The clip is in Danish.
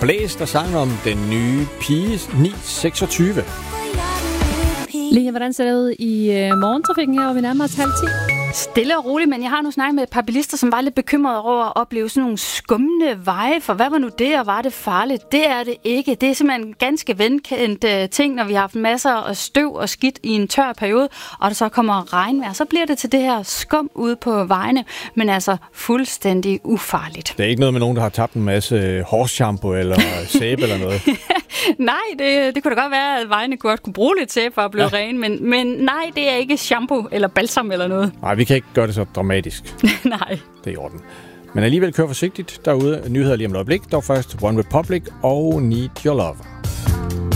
Blæst, der sang om den nye pige 926. Lea, hvordan ser det ud i morgentrafikken her, hvor vi nærmer os 9:30? Stille og roligt, men jeg har nu snakket med et par bilister, som var lidt bekymrede over at opleve sådan nogle skummende veje, for hvad var nu det, og var det farligt? Det er det ikke. Det er simpelthen en ganske velkendt ting, når vi har haft masser af støv og skidt i en tør periode, og der så kommer regnvejr, så bliver det til det her skum ude på vejene, men altså fuldstændig ufarligt. Det er ikke noget med nogen, der har tabt en masse hårshampoo eller sæbe eller noget? Nej, det kunne da godt være, at vejene godt kunne bruge lidt sæbe for at blive rene, men nej, det er ikke shampoo eller balsam eller noget. Nej, vi kan ikke gøre det så dramatisk. Nej. Det er i orden. Men alligevel kør forsigtigt derude. Nyheder lige om et øjeblik. Der var først One Republic og Need Your Love.